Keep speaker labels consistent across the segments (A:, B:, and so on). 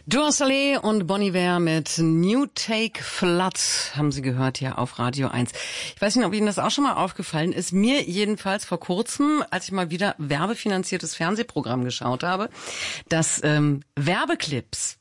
A: Joe Saleh und Bon Iver mit New Take Flood haben Sie gehört hier auf Radio 1. Ich weiß nicht, ob Ihnen das auch schon mal aufgefallen ist. Mir jedenfalls vor kurzem, als ich mal wieder werbefinanziertes Fernsehprogramm geschaut habe, dass Werbeclips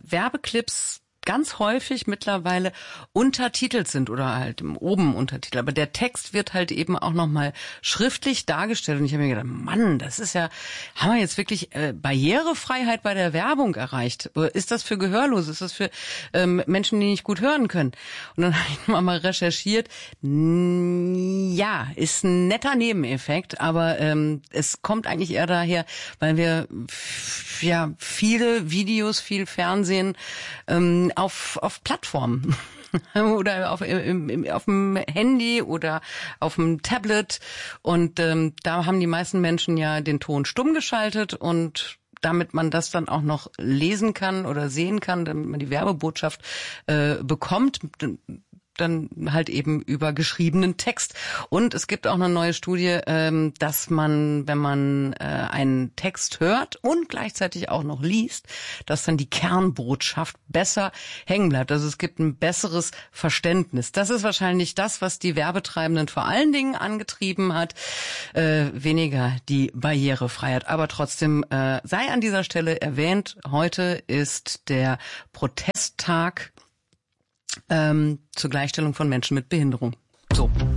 A: ganz häufig mittlerweile untertitelt sind oder halt oben Untertitel. Aber der Text wird halt eben auch nochmal schriftlich dargestellt. Und ich habe mir gedacht, Mann, das ist ja, haben wir jetzt wirklich Barrierefreiheit bei der Werbung erreicht? Oder ist das für Gehörlose? Ist das für Menschen, die nicht gut hören können? Und dann habe ich mal recherchiert. Ja, ist ein netter Nebeneffekt, aber es kommt eigentlich eher daher, weil wir ja viele Videos, viel Fernsehen auf Plattformen oder auf dem Handy oder auf dem Tablet und da haben die meisten Menschen ja den Ton stumm geschaltet und damit man das dann auch noch lesen kann oder sehen kann, damit man die Werbebotschaft bekommt, dann halt eben über geschriebenen Text. Und es gibt auch eine neue Studie, dass man, wenn man einen Text hört und gleichzeitig auch noch liest, dass dann die Kernbotschaft besser hängen bleibt. Also es gibt ein besseres Verständnis. Das ist wahrscheinlich das, was die Werbetreibenden vor allen Dingen angetrieben hat. Weniger die Barrierefreiheit. Aber trotzdem sei an dieser Stelle erwähnt, heute ist der Protesttag zur Gleichstellung von Menschen mit Behinderung. So.